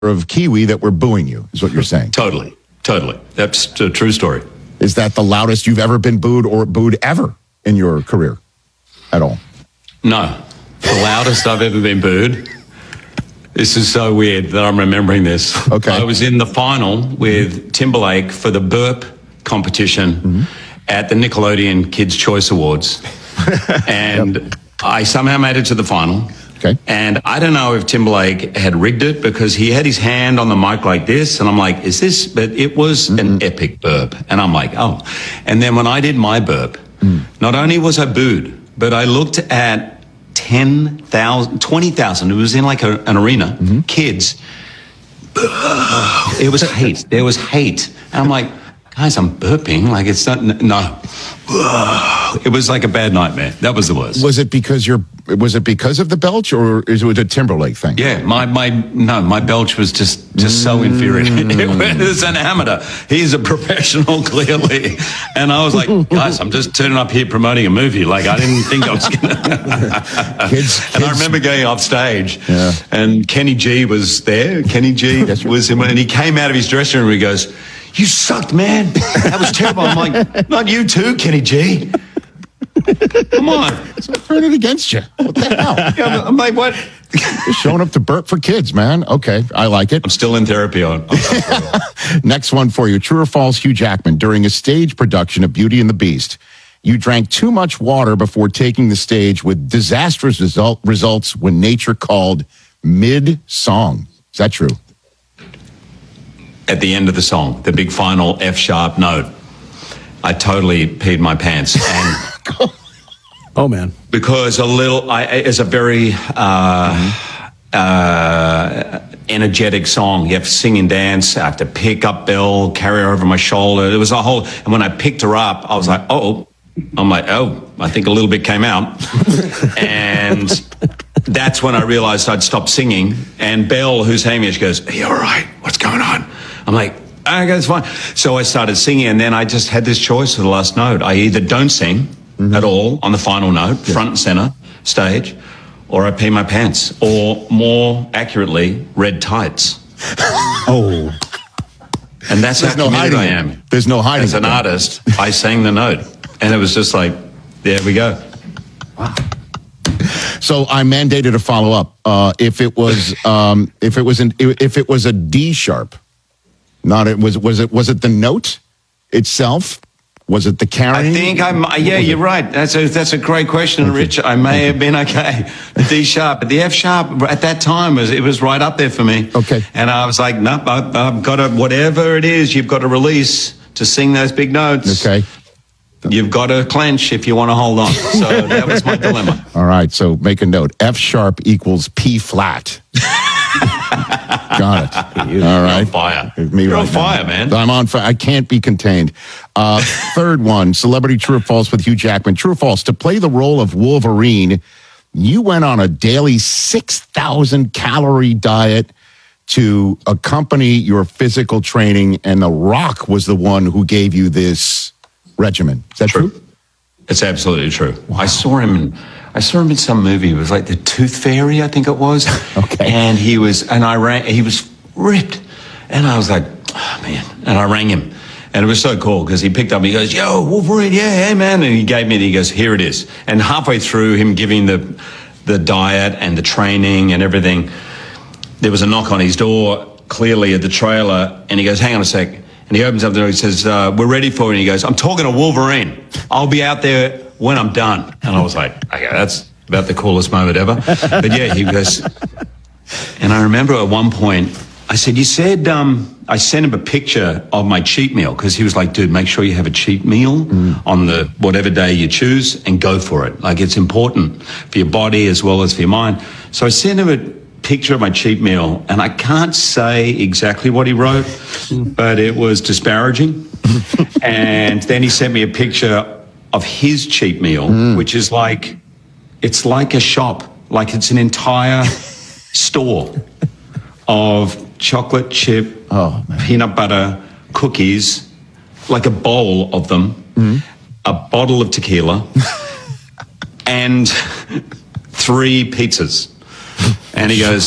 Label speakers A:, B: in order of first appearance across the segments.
A: of Kiwi that were booing you, is what you're saying.
B: Totally. That's a true story.
A: Is that the loudest you've ever been booed or booed ever in your career at all?
B: No. The loudest I've ever been booed. This is so weird that I'm remembering this.
A: Okay.
B: I was in the final with Timberlake for the burp competition at the Nickelodeon Kids' Choice Awards. And I somehow made it to the final.
A: Okay.
B: And I don't know if Timberlake had rigged it because he had his hand on the mic like this. And I'm like, is this? But it was an epic burp. And I'm like, oh. And then when I did my burp, not only was I booed, but I looked at 10,000, 20,000. It was in like an arena. Kids. It was hate. There was hate. And I'm like, guys, I'm burping. Like it's not, no. It was like a bad nightmare. That was the worst.
A: Was it because of the belch, or is it a Timberlake thing?
B: Yeah, my belch was just so infuriating. It was an amateur. He's a professional, clearly. And I was like, guys, I'm just turning up here promoting a movie. Like, I didn't think I was going to.
A: Kids.
B: And I remember going off stage, and Kenny G was there. Kenny G was him, and he came out of his dressing room and he goes, "You sucked, man. That was terrible." I'm like, "Not you too, Kenny G. Come on."
A: So turn it against you. What the hell?
B: Yeah, I'm like, what?
A: You're showing up to burp for kids, man. Okay, I like it.
B: I'm still in therapy on.
A: Next one for you. True or false, Hugh Jackman, during a stage production of Beauty and the Beast, you drank too much water before taking the stage with disastrous results when nature called mid-song. Is that true?
B: At the end of the song, the big final F sharp note, I totally peed my pants. And
C: oh man!
B: Because it's a very energetic song. You have to sing and dance. I have to pick up Belle, carry her over my shoulder. It was a whole. And when I picked her up, I was like, oh. I'm like, oh, I think a little bit came out. And that's when I realized I'd stopped singing. And Belle, who's hanging me, she goes, "Are you all right? What's going on?" I'm like, "Okay, it's fine." So I started singing, and then I just had this choice for the last note. I either don't sing at all on the final note, front and center, stage, or I pee my pants, or more accurately, red tights.
A: Oh.
B: And that's how committed I am.
A: There's no hiding.
B: As an artist, I sang the note. And it was just like, there we go.
A: Wow. So I'm mandated to follow up. If it was a D sharp, was it the note itself? Was it the carrying?
B: I think yeah, you're right. That's a great question, Rich. I may have been okay. The D sharp, but the F sharp at that time was right up there for me.
A: Okay.
B: And I was like, nope, I've got to, whatever it is, you've got to release to sing those big notes.
A: Okay.
B: You've got to clench if you want to hold on. So that was my dilemma.
A: All right. So make a note. F sharp equals P flat. Got it. All right.
B: You're on fire.
A: You're
B: on fire, man.
A: I'm on fire. I can't be contained. Third one, celebrity true or false with Hugh Jackman. True or false? To play the role of Wolverine, you went on a daily 6,000 calorie diet to accompany your physical training, and The Rock was the one who gave you this regimen. Is that true?
B: It's absolutely true. Wow. I saw him in some movie. It was like The Tooth Fairy, I think it was.
A: Okay.
B: And he was ripped. And I was like, oh man. And I rang him. And it was so cool because he picked up, he goes, "Yo, Wolverine, yeah, hey man." And he gave me he goes, "Here it is." And halfway through him giving the diet and the training and everything, there was a knock on his door, clearly at the trailer, and he goes, "Hang on a sec." And he opens up the door, he says, "We're ready for you." And he goes, "I'm talking to Wolverine. I'll be out there when I'm done." And I was like, okay, that's about the coolest moment ever. But yeah, he goes, and I remember at one point, I said, "You said," I sent him a picture of my cheat meal, because he was like, "Dude, make sure you have a cheat meal on the whatever day you choose and go for it. Like, it's important for your body as well as for your mind." So I sent him a picture of my cheat meal, and I can't say exactly what he wrote, but it was disparaging. And then he sent me a picture of his cheat meal, which is like, it's like a shop, like it's an entire store of chocolate chip, peanut butter cookies, like a bowl of them, a bottle of tequila, and 3 pizzas. And he goes,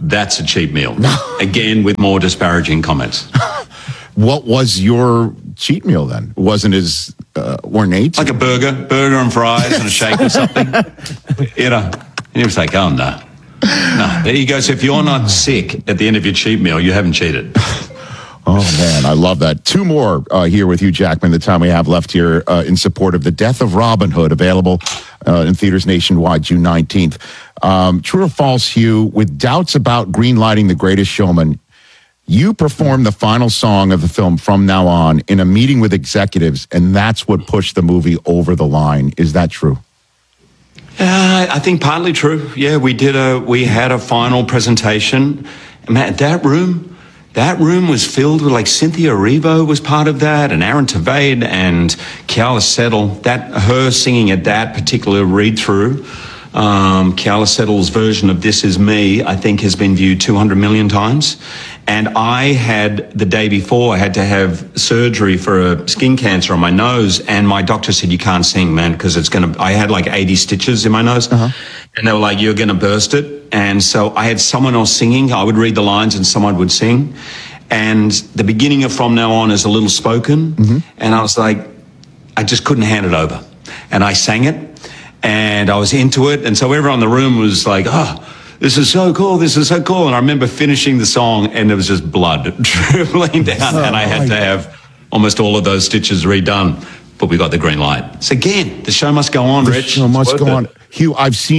B: That's a cheap meal. Again, with more disparaging comments.
A: What was your cheat meal then? It wasn't as ornate?
B: Like a burger and fries and a shake or something. You know, and he was like, oh, no. No, there you go. So if you're not sick at the end of your cheat meal, you haven't cheated.
A: Oh, man, I love that. Two more here with Hugh Jackman, the time we have left here in support of The Death of Robin Hood, available in theaters nationwide June 19th. True or false, Hugh, with doubts about greenlighting The Greatest Showman, you performed the final song of the film From Now On in a meeting with executives, and that's what pushed the movie over the line. Is that true?
B: I think partly true. Yeah, we had a final presentation. Man, that room was filled with, like, Cynthia Erivo was part of that, and Aaron Tveit and Keala Settle. Her singing at that particular read-through, Keala Settle's version of This Is Me, I think has been viewed 200 million times. And I had, the day before, I had to have surgery for a skin cancer on my nose, and my doctor said, you can't sing, man, because I had like 80 stitches in my nose. And they were like, you're going to burst it. And so I had someone else singing. I would read the lines and someone would sing. And the beginning of From Now On is a little spoken. And I was like, I just couldn't hand it over. And I sang it, and I was into it. And so everyone in the room was like, oh, this is so cool. This is so cool. And I remember finishing the song, and there was just blood dribbling down, and I had to have almost all of those stitches redone. But we got the green light. So again, the show must go on, Rich.
A: The show must go on. Hugh,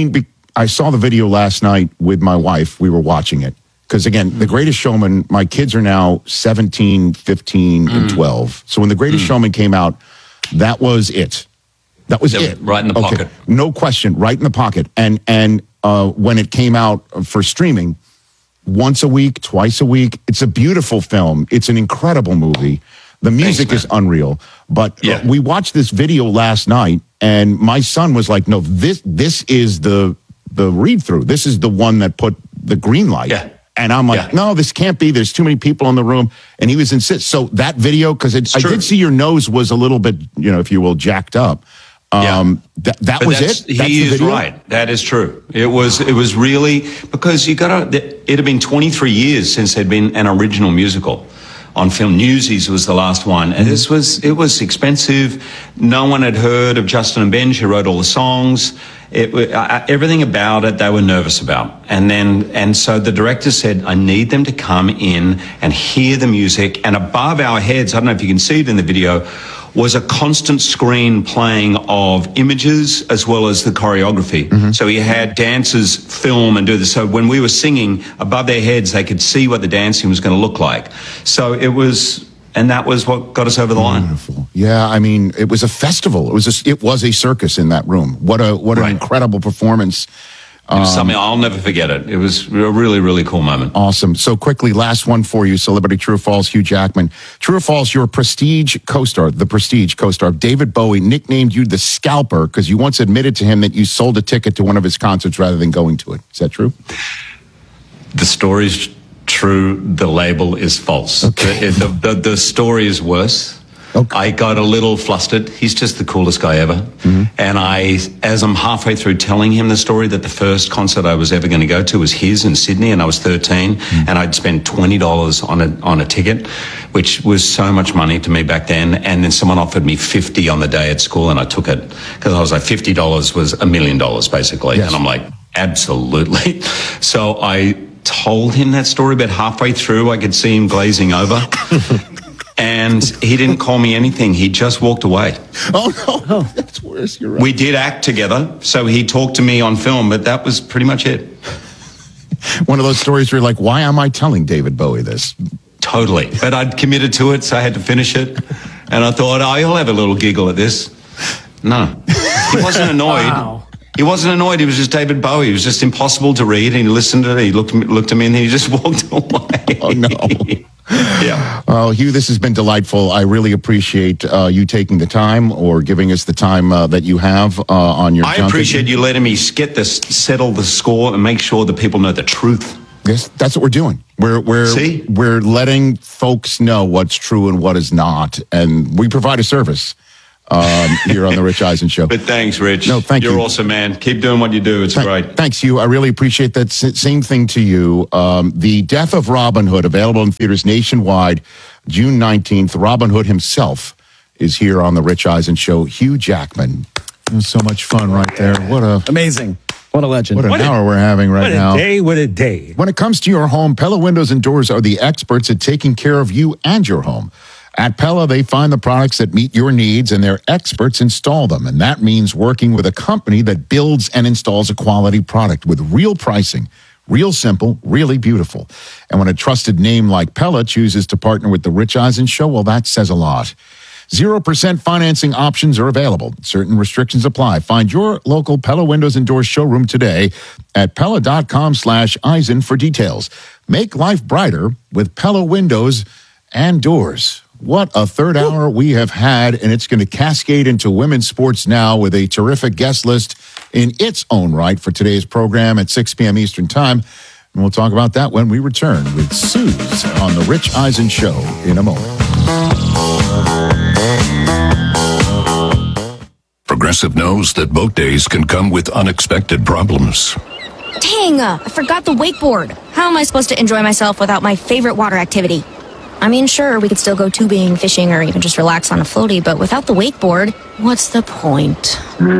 A: I saw the video last night with my wife. We were watching it. Because again, The Greatest Showman, my kids are now 17, 15, and 12. So when The Greatest Showman came out, that was it. That was it.
B: Right in the pocket.
A: No question, right in the pocket. And when it came out for streaming, once a week, twice a week, it's a beautiful film. It's an incredible movie. The music is unreal. But we watched this video last night, and my son was like, no, this is the read-through. This is the one that put the green light. Yeah. And I'm like, no, this can't be. There's too many people in the room. And he was insist. So that video, because I did see your nose was a little bit, if you will, jacked up. That was it.
B: He is right. That is true. It was really, because it had been 23 years since there'd been an original musical on film. Newsies was the last one, and it was expensive. No one had heard of Justin and Benj, who wrote all the songs. Everything about it, they were nervous about. And so the director said, I need them to come in and hear the music. And above our heads, I don't know if you can see it in the video, was a constant screen playing of images as well as the choreography. So he had dancers film and do this. So when we were singing, above their heads, they could see what the dancing was going to look like. So and that was what got us over the line.
A: Beautiful. Yeah, I mean, it was a festival. It was a circus in that room. What an incredible performance.
B: It was something I'll never forget it. It was a really, really cool moment.
A: Awesome. So quickly, last one for you, celebrity true or false, Hugh Jackman. True or false, your Prestige co-star, David Bowie, nicknamed you the Scalper because you once admitted to him that you sold a ticket to one of his concerts rather than going to it. Is that true?
B: The story's true. The label is false.
A: Okay.
B: The story is worse. Okay. I got a little flustered. He's just the coolest guy ever. And as I'm halfway through telling him the story that the first concert I was ever going to go to was his in Sydney, and I was 13, and I'd spent $20 on a ticket, which was so much money to me back then. And then someone offered me $50 on the day at school, and I took it because I was like, $50 was $1 million basically. Yes. And I'm like, absolutely. So I told him that story, but halfway through I could see him glazing over. And he didn't call me anything. He just walked away.
A: Oh, no. That's worse. You're right.
B: We did act together, so he talked to me on film, but that was pretty much it.
A: One of those stories where you're like, why am I telling David Bowie this?
B: Totally. But I'd committed to it, so I had to finish it. And I thought, he'll have a little giggle at this. No. He wasn't annoyed. Wow. He wasn't annoyed. He was just David Bowie. It was just impossible to read. And he listened to it. He looked at me, and then he just walked away.
A: Oh, no. Yeah. Oh, Hugh, this has been delightful. I really appreciate you taking the time or giving us the time that you have on your.
B: I appreciate you letting me settle the score and make sure that people know the truth.
A: Yes, that's what we're doing. We're letting folks know what's true and what is not, and we provide a service. here on the Rich Eisen Show.
B: But thanks, Rich.
A: No, thank you.
B: You're awesome, man. Keep doing what you do. It's great.
A: Thanks, you. I really appreciate that. Same thing to you. The Death of Robin Hood, available in theaters nationwide, June 19th. Robin Hood himself is here on the Rich Eisen Show. Hugh Jackman. It was so much fun right there.
C: Amazing. What a legend.
A: What an hour we're having right now.
D: What a day.
A: When it comes to your home, Pella Windows and Doors are the experts at taking care of you and your home. At Pella, they find the products that meet your needs, and their experts install them. And that means working with a company that builds and installs a quality product with real pricing, real simple, really beautiful. And when a trusted name like Pella chooses to partner with the Rich Eisen Show, well, that says a lot. 0% financing options are available. Certain restrictions apply. Find your local Pella Windows and Doors showroom today at Pella.com/Eisen for details. Make life brighter with Pella Windows and Doors. What a third hour we have had, and it's going to cascade into women's sports now with a terrific guest list in its own right for today's program at 6 p.m. Eastern Time. And we'll talk about that when we return with Suze on The Rich Eisen Show in a moment.
E: Progressive knows that boat days can come with unexpected problems.
F: Dang, I forgot the wakeboard. How am I supposed to enjoy myself without my favorite water activity? I mean, sure, we could still go tubing, fishing, or even just relax on a floaty, but without the wakeboard, what's the point?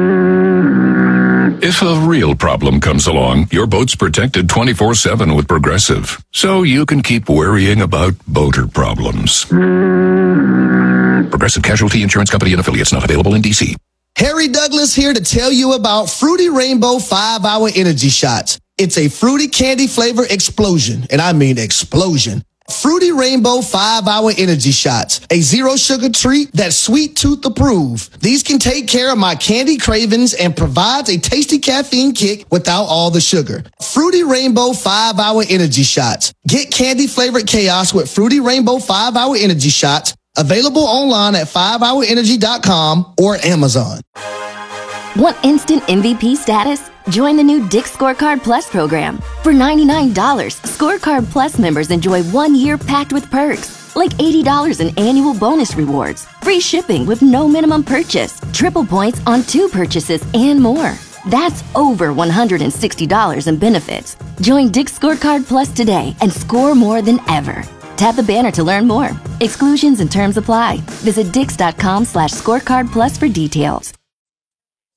E: If a real problem comes along, your boat's protected 24/7 with Progressive, so you can keep worrying about boater problems. Progressive Casualty Insurance Company and affiliates, not available in D.C.
G: Harry Douglas here to tell you about Fruity Rainbow 5-Hour Energy Shots. It's a fruity candy flavor explosion, and I mean explosion. Fruity Rainbow 5-Hour Energy Shots, a zero sugar treat that's sweet tooth approved. These can take care of my candy cravings and provides a tasty caffeine kick without all the sugar. Fruity Rainbow 5-Hour Energy Shots. Get candy flavored chaos with Fruity Rainbow 5-Hour Energy Shots. Available online at 5hourenergy.com or Amazon.
H: Want instant MVP status? Join the new Dick's Scorecard Plus program. For $99, Scorecard Plus members enjoy 1 year packed with perks, like $80 in annual bonus rewards, free shipping with no minimum purchase, triple points on 2 purchases, and more. That's over $160 in benefits. Join Dick's Scorecard Plus today and score more than ever. Tap the banner to learn more. Exclusions and terms apply. Visit Dix.com/scorecard plus for details.